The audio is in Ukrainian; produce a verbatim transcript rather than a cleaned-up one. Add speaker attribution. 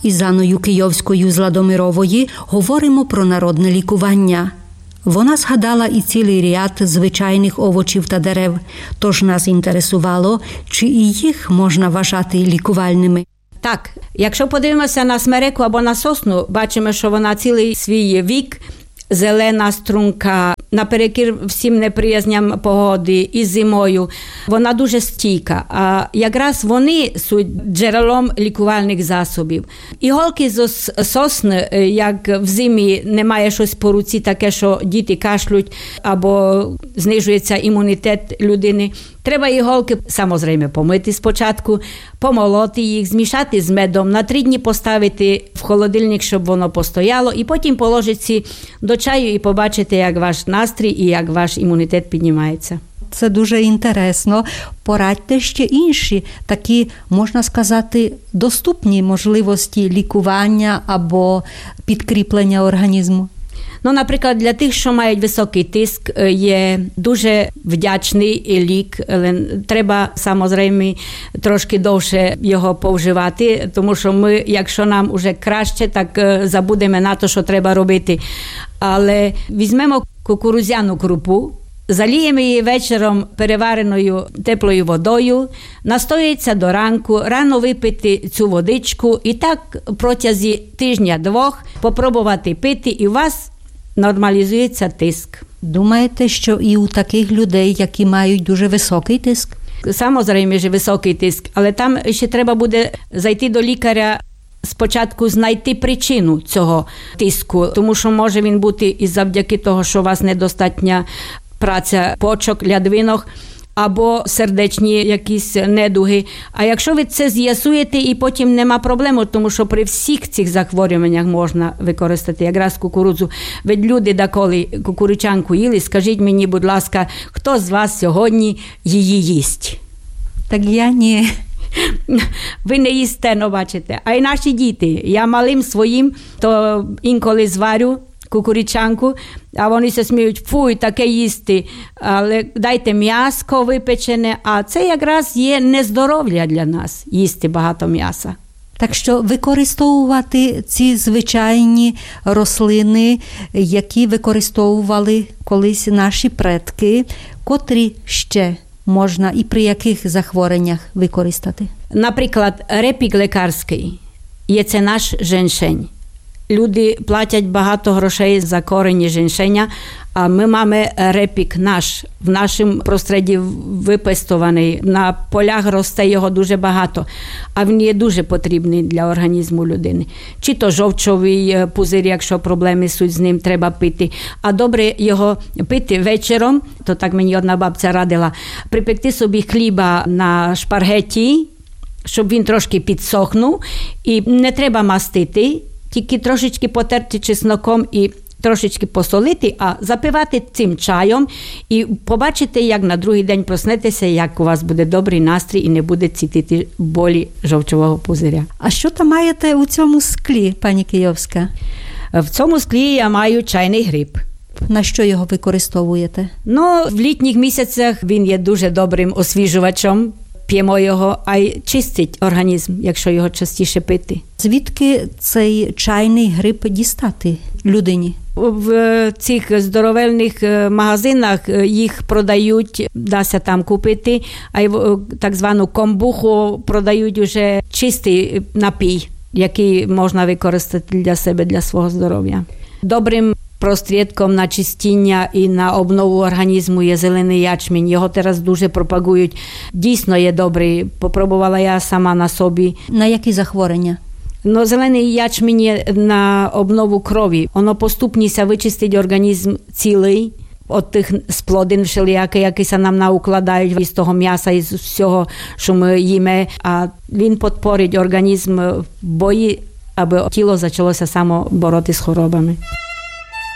Speaker 1: Із Анною Кийовською з Ладомирової говоримо про народне лікування. Вона згадала і цілий ряд звичайних овочів та дерев, тож нас інтересувало, чи і їх можна вважати лікувальними.
Speaker 2: Так, якщо подивимося на смереку або на сосну, бачимо, що вона цілий свій вік, зелена, струнка, наперекір всім неприязням погоди і зимою. Вона дуже стійка, а якраз вони суть джерелом лікувальних засобів. Іголки з сосни, як в зимі немає щось по руці таке, що діти кашлють або знижується імунітет людини, треба іголки, самозрейме, помити спочатку, помолоти їх, змішати з медом, на три дні поставити в холодильник, щоб воно постояло, і потім положити до чаю і побачите, як ваш настрій і як ваш імунітет піднімається.
Speaker 1: Це дуже інтересно. Порадьте ще інші такі, можна сказати, доступні можливості лікування або підкріплення організму.
Speaker 2: Ну, наприклад, для тих, що мають високий тиск, є дуже вдячний лік. Треба, самозреймі, трошки довше його повживати, тому що ми, якщо нам уже краще, так забудемо на те, що треба робити. Але візьмемо кукурудзяну крупу, заліємо її вечором перевареною теплою водою, настоюється до ранку, рано випити цю водичку і так протягом тижня-двох попробувати пити, і у вас нормалізується тиск.
Speaker 1: Думаєте, що і у таких людей, які мають дуже високий тиск?
Speaker 2: Самозреймі ж високий тиск, але там ще треба буде зайти до лікаря, спочатку знайти причину цього тиску, тому що може він бути і завдяки того, що у вас недостатня праця почок, лядвинок, або сердечні якісь недуги. А якщо ви це з'ясуєте, і потім нема проблеми, тому що при всіх цих захворюваннях можна використати якраз кукурудзу. Ведь люди, доколи кукурудзянку їли, скажіть мені, будь ласка, хто з вас сьогодні її їсть?
Speaker 1: Так я ні.
Speaker 2: Ви не їсте, ну бачите. А й наші діти. Я малим своїм, то інколи зварю кукурудзянку, а вони се сміють, фуй, таке їсти, але дайте м'яско випечене, а це якраз є нездоров'я для нас, їсти багато м'яса.
Speaker 1: Так що використовувати ці звичайні рослини, які використовували колись наші предки, котрі ще можна і при яких захворюваннях використати?
Speaker 2: Наприклад, репік лікарський є це наш женьшень. Люди платять багато грошей за корені женьшеня, а ми маємо репік наш, в нашому просторі випестований, на полях росте його дуже багато, а він є дуже потрібний для організму людини. Чи то жовчовий пузир, якщо проблеми суть з ним, треба пити, а добре його пити вечором, то так мені одна бабця радила, припекти собі хліба на шпаргеті, щоб він трошки підсохнув, і не треба мастити, тільки трошечки потерти чесноком і трошечки посолити, а запивати цим чаєм і побачите, як на другий день проснетеся, як у вас буде добрий настрій і не буде цітити болі жовчового пузиря.
Speaker 1: А що там маєте у цьому склі, пані Кийовська?
Speaker 2: В цьому склі я маю чайний гриб.
Speaker 1: На що його використовуєте?
Speaker 2: Ну, в літніх місяцях він є дуже добрим освіжувачем. П'ємо його, а й чистить організм, якщо його частіше пити.
Speaker 1: Звідки цей чайний гриб дістати людині?
Speaker 2: В цих здоровельних магазинах їх продають, дася там купити, а й так звану комбуху продають уже чистий напій, який можна використати для себе, для свого здоров'я. Добрим прострідком на чистіння і на обнову організму є зелений ячмінь. Його зараз дуже пропагують. Дійсно є добрий. Попробувала я сама на собі.
Speaker 1: На які захворювання?
Speaker 2: No, зелений ячмінь є на обнову крові. Воно поступніся вичистить організм цілий від тих сплодин всіляких, які се нам наукладають із того м'яса, із всього, що ми їмо. А він підпорить організм в бої, аби тіло почалося само боротися з хворобами.